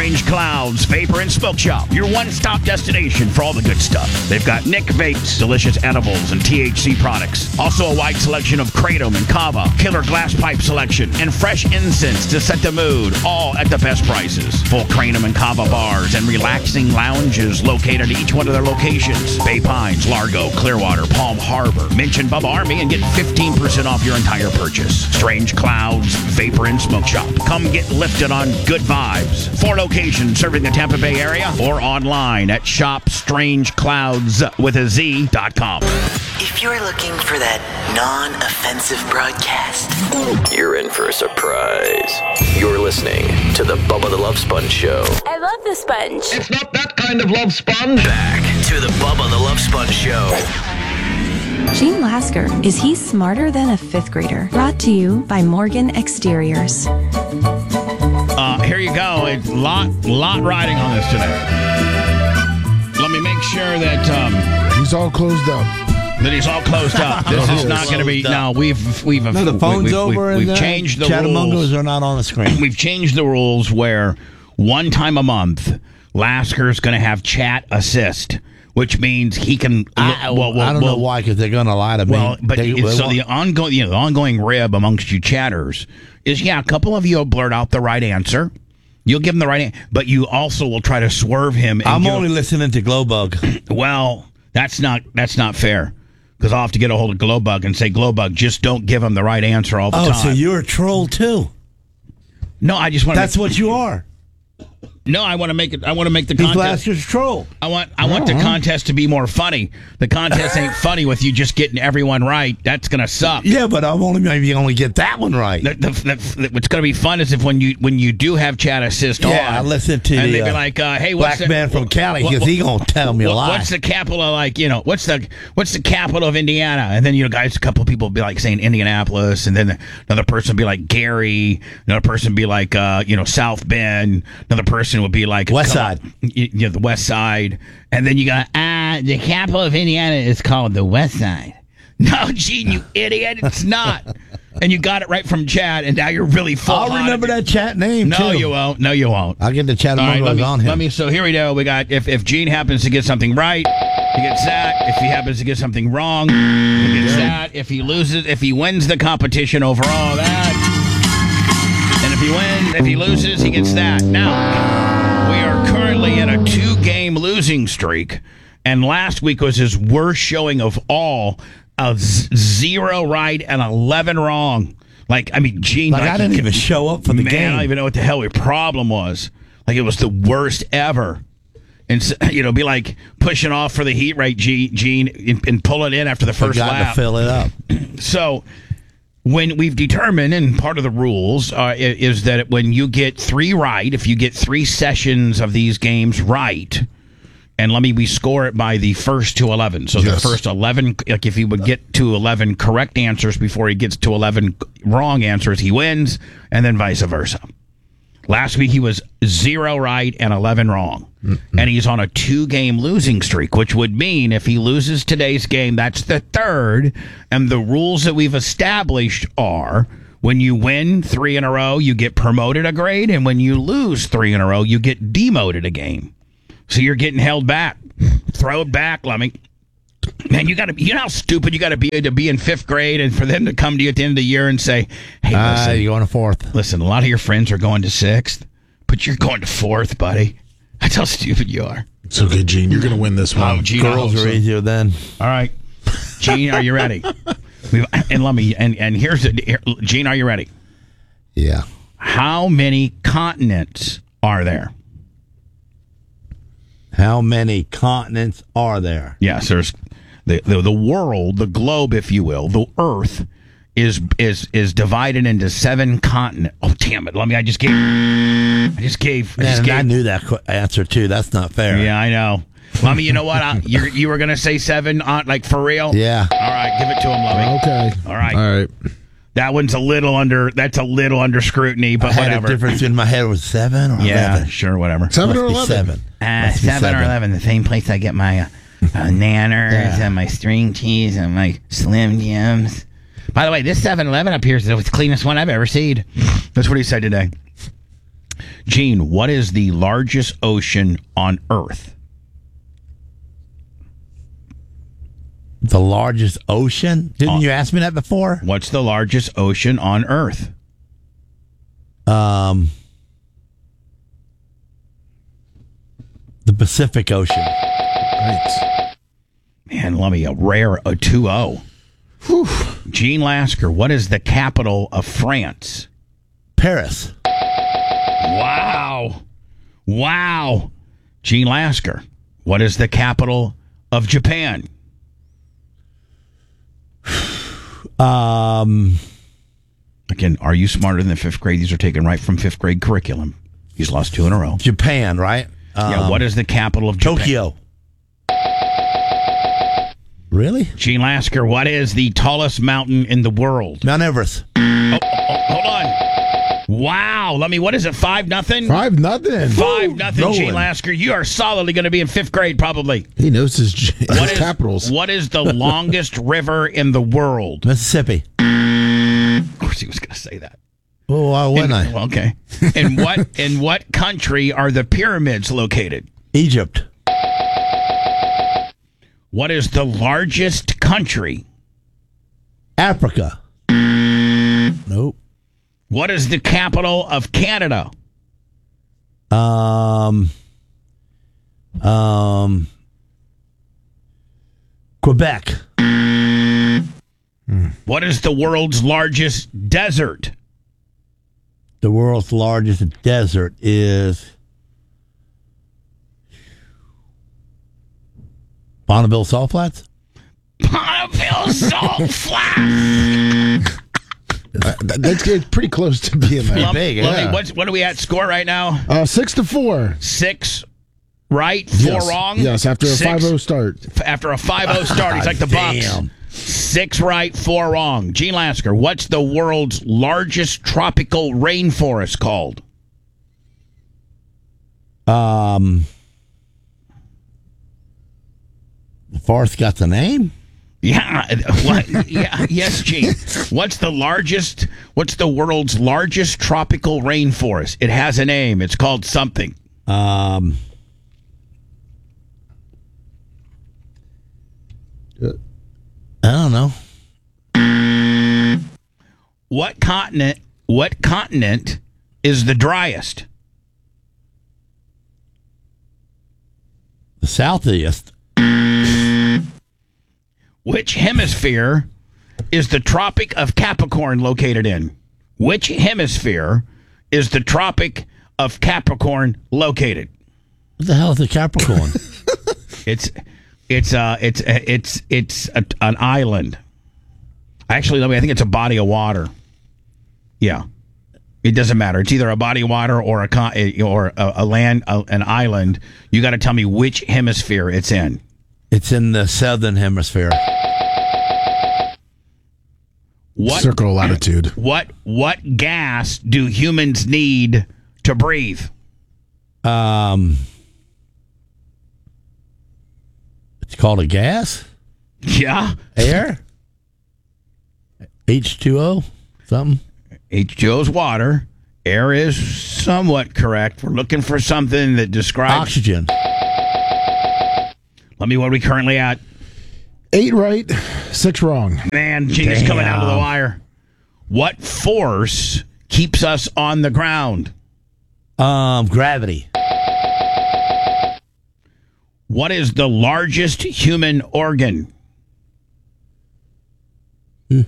Strange Clouds Vapor and Smoke Shop, your one-stop destination for all the good stuff. They've got Nick Vapes, delicious edibles and THC products. Also a wide selection of Kratom and Kava, killer glass pipe selection, and fresh incense to set the mood, all at the best prices. Full Kratom and Kava bars and relaxing lounges located at each one of their locations. Bay Pines, Largo, Clearwater, Palm Harbor. Mention Bubba Army and get 15% off your entire purchase. Strange Clouds Vapor and Smoke Shop. Come get lifted on good vibes. 4 locations serving the Tampa Bay area or online at shopstrangeclouds.com. If you're looking for that non-offensive broadcast, you're in for a surprise. You're listening to the Bubba the Love Sponge Show. I love the sponge. It's not that kind of love sponge. Back to the Bubba the Love Sponge Show. Gene Lasker, is he smarter than a 5th grader? Brought to you by Morgan Exteriors. Here you go. It's a lot riding on this today. Let me make sure that he's all closed up. He's all closed up. This is not going to be. No, we've the phone's over. We've changed the rules. rules. Are not on the screen. We've changed the rules where one time a month, Lasker's going to have chat assist, which means he can. I don't know why, because they're going to lie to me. Well, but the ongoing rib amongst you chatters is a couple of you will blurt out the right answer. You'll give him the right answer, but you also will try to swerve him. I'm only listening to Glowbug. Well, that's not fair. Because I'll have to get a hold of Glowbug and say, Glowbug, just don't give him the right answer all the time. Oh, so you're a troll too? No, I just want to. That's what you are. No, I want to make it. I want to make the contest. Lasker's troll. I want the contest to be more funny. The contest ain't funny with you just getting everyone right. That's gonna suck. Yeah, but I'm only get that one right. What's gonna be fun is if when you do have chat assist on. Yeah, I listen to and the they be like, hey, what's black man from Cali, because he gonna tell me a lie. What's the capital of what's the capital of Indiana? And then guys, a couple of people will be like saying Indianapolis, and then another person will be like Gary, another person will be like South Bend, another person would be like West Side. The West Side. And then you got, the capital of Indiana is called the West Side. No, Gene, you idiot. It's not. And you got it right from chat, and now you're really full. I'll remember that chat name, too. You won't. No, you won't. I'll get the chat on him. So here we go. We got, if Gene happens to get something right, he gets that. If he happens to get something wrong, he gets that. If he wins the competition overall, that. And if he loses, he gets that. Now, we are currently in a 2-game losing streak, and last week was his worst showing of all, of 0 right and 11 wrong. Gene, I didn't even show up for the game. I don't even know what the hell your problem was. It was the worst ever. And be like pushing off for the heat rate, Gene, and pull it in after the first lap. To fill it up. So. When we've determined, and part of the rules is that when you get 3 right, if you get 3 sessions of these games right, and we score it by the first to 11. So the first 11, if he would get to 11 correct answers before he gets to 11 wrong answers, he wins, and then vice versa. Last week he was 0 right and 11 wrong. Mm-hmm. And he's on a 2-game losing streak, which would mean if he loses today's game, that's the 3rd. And the rules that we've established are when you win 3 in a row, you get promoted a grade. And when you lose 3 in a row, you get demoted a game. So you're getting held back. Throw it back, Lummy. Man, you know how stupid you got to be in 5th grade and for them to come to you at the end of the year and say, hey, listen, you're going to 4th. Listen, a lot of your friends are going to 6th, but you're going to 4th, buddy. That's how stupid you are. It's okay, Gene. You're going to win this one. Gene, girls are easier then. All right. Gene, are you ready? Gene, are you ready? Yeah. How many continents are there? How many continents are there? Yes, there's the world, the globe, if you will, the Earth is divided into 7 continents. Oh, damn it! I just gave. I knew that answer too. That's not fair. Yeah, I know. Lummy, you know what? You were gonna say 7, for real? Yeah. All right, give it to him, Lummy. Okay. All right. All right. That one's a little under scrutiny, but whatever. The difference in my head was 7 or 11. Yeah, sure, whatever. 7 or 11? 7 or 11. The same place I get my nanners and my string cheese and my Slim Jims. By the way, this 7-Eleven up here is the cleanest one I've ever seen. That's what he said today. Gene, what is the largest ocean on Earth? The largest ocean? Didn't you ask me that before? What's the largest ocean on Earth? The Pacific Ocean. Right. Man, let me a rare 2-0. Gene Lasker, what is the capital of France? Paris. Wow. Gene Lasker, what is the capital of Japan? Again, are you smarter than the fifth grade? These are taken right from fifth grade curriculum. He's lost 2 in a row. Japan, right? Yeah, what is the capital of Japan? Tokyo. Really? Gene Lasker, what is the tallest mountain in the world? Mount Everest. Hold on. Wow. What is it, 5-0? 5-0. 5-0, Gene Lasker. You are solidly going to be in fifth grade, probably. He knows his capitals. What is the longest river in the world? Mississippi. Of course he was going to say that. Oh, why wouldn't I? Well, okay. In what country are the pyramids located? Egypt. What is the largest country? Africa. Nope. What is the capital of Canada? Quebec. What is the world's largest desert? The world's largest desert is Bonneville Salt Flats. Bonneville Salt Flats. That's pretty close to being that. Big, Lummy, what are we at score right now? 6-4. 6 right, 4 wrong. Yes, after a 5-0 start. After a 5-0 start, he's like the Bucks. Damn. 6 right, 4 wrong. Gene Lasker, what's the world's largest tropical rainforest called? The forest got the name? Yeah. Yes, Gene. What's the world's largest tropical rainforest? It has a name. It's called something. I don't know. What continent is the driest? The southeast. Which hemisphere is the Tropic of Capricorn located in? Which hemisphere is the Tropic of Capricorn located? What the hell is a Capricorn? It's an island. Actually, I think it's a body of water. Yeah, it doesn't matter. It's either a body of water or a land, an island. You got to tell me which hemisphere it's in. It's in the southern hemisphere. Circle latitude. What gas do humans need to breathe? It's called a gas? Yeah. Air? H2O? Something? H2O is water. Air is somewhat correct. We're looking for something that describes... Oxygen. What are we currently at? 8 right, 6 wrong. Man, Gene is coming out of the wire. What force keeps us on the ground? Gravity. What is the largest human organ? The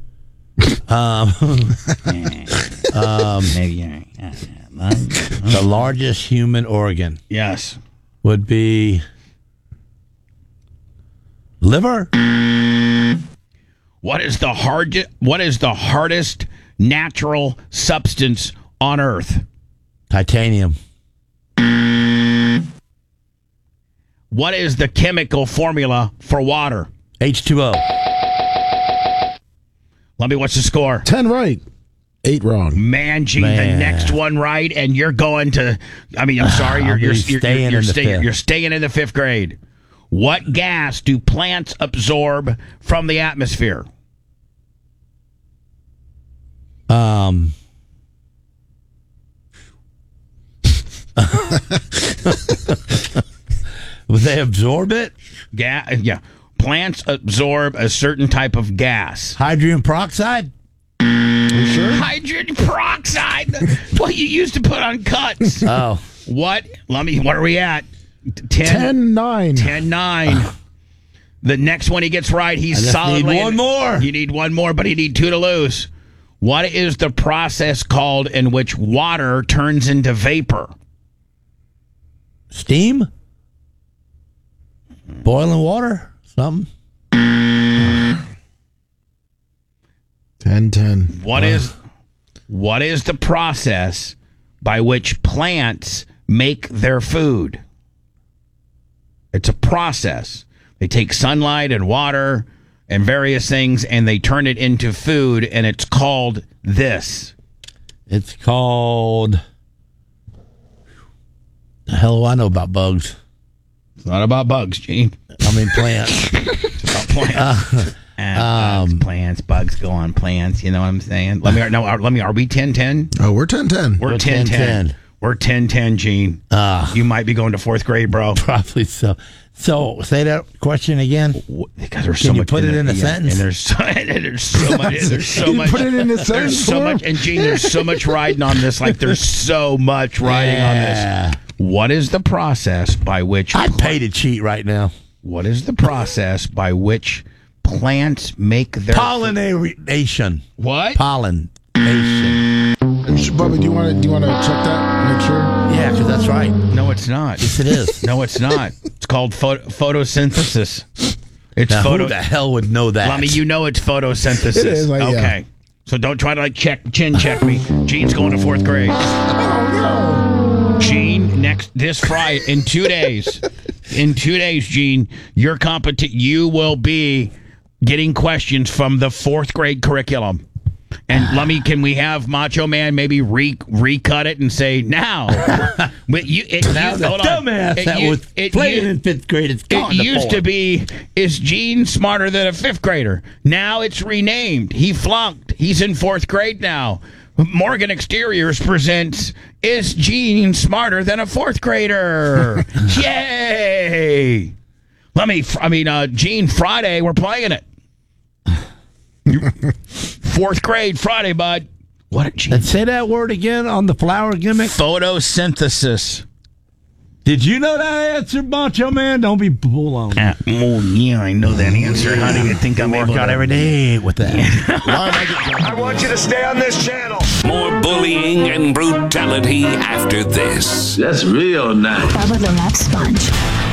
largest human organ Yes. would be liver. What is the hardest natural substance on Earth? Titanium. What is the chemical formula for water? H2O. Let me, what's the score? 10 right, 8 wrong. Man, Gene, the next one right, and you're going to. I mean, I'm sorry, you're staying in the fifth grade. What gas do plants absorb from the atmosphere? Would they absorb it? Yeah. Plants absorb a certain type of gas. Hydrogen peroxide? Sure. Hydrogen peroxide. What you used to put on cuts. Oh. What? What are we at? 10-9. 10-9. The next one he gets right, he's solidly. Need one more. You need one more, but you need 2 to lose. What is the process called in which water turns into vapor? Steam? Boiling water? Something? 10-10. What is the process by which plants make their food? It's a process. They take sunlight and water and various things, and they turn it into food, and it's called this. It's called... The hell do I know about bugs? It's not about bugs, Gene. I mean plants. It's about plants. Plants, bugs go on plants. You know what I'm saying? Are we 10-10? Oh, we're 10-10. We're 10-10. We're 10-10, Gene. You might be going to 4th grade, bro. Probably so. So, say that question again. Because there's Can so you much put it in a sentence? And there's so much. There's so much. Put it in a sentence. There's so much. And Gene, there's so much riding on this. Like there's so much riding on this. What is the process by which I'd pay to cheat right now. What is the process by which plants make their pollination? What? Pollination. Bubba, do you want to check that? Make sure. Yeah, because that's right. No, it's not. Yes, it is. No, it's not. It's called photosynthesis. It's now, who the hell would know that? Lummy, you know it's photosynthesis. It is. Okay. Yeah. So don't try to chin check me. Gene's going to 4th grade. Oh, no. Gene, this Friday, in 2 days. In 2 days, Gene, you will be getting questions from the 4th grade curriculum. And Lummy, can we have Macho Man maybe recut it and say now? Dumbass that was playing in 5th grade. It used to be, is Gene smarter than a 5th grader? Now it's renamed. He flunked. He's in 4th grade now. Morgan Exteriors presents, is Gene smarter than a 4th grader? Yay! Gene, Friday, we're playing it. 4th grade Friday, bud. What? And say that word again on the flower gimmick. Photosynthesis. Did you know that answer, Macho Man? Don't be bull on me. Yeah, I know that answer. How do you think I'm work able out to... every day with that? I want you to stay on this channel. More bullying and brutality after this. That's real nice. Bubba the Love Sponge.